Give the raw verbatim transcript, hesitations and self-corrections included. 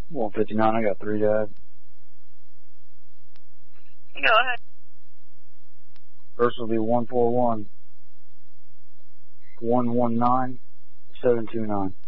one fifty-nine, I got three died. Go ahead. First will be one four one, one one nine, seven two nine.